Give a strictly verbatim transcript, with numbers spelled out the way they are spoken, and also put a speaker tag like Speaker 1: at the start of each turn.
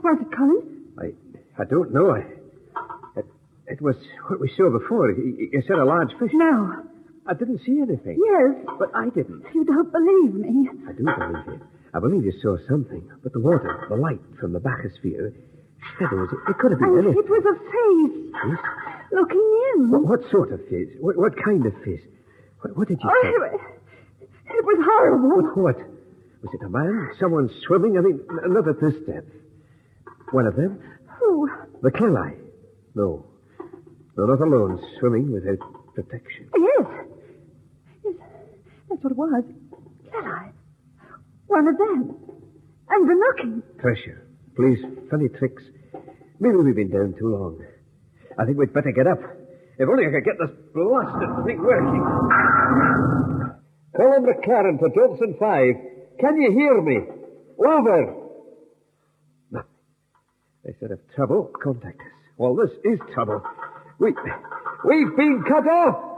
Speaker 1: What was it, Colin?
Speaker 2: I I don't know. I, it, it was what we saw before. You, you said a large fish.
Speaker 1: No.
Speaker 2: I didn't see anything.
Speaker 1: Yes.
Speaker 2: But I didn't.
Speaker 1: You don't believe me.
Speaker 2: I do believe you. I believe you saw something. But the water, the light from the bathysphere, shadows, it, it could have been
Speaker 1: Oh,
Speaker 2: anything.
Speaker 1: it was a face.
Speaker 2: Face?
Speaker 1: Looking in.
Speaker 2: What, what sort of fish? What, what kind of fish? What, what did you
Speaker 1: Oh,
Speaker 2: say?
Speaker 1: it, it was horrible.
Speaker 2: What, what? Was it a man? Someone swimming? I mean, n- not at this depth. One of them?
Speaker 1: Who?
Speaker 2: The Kelly. No. No, not alone, swimming without protection.
Speaker 1: Yes. Yes, that's what it was. Kelly. One of them. And the looking.
Speaker 2: Treasure, please, funny tricks. Maybe we've been down too long. I think we'd better get up. If only I could get this blasted thing working. Colin McLaren for Johnson five. Can you hear me? Over. Nothing. They said if trouble, contact us. Well, this is trouble. We, we've been cut off.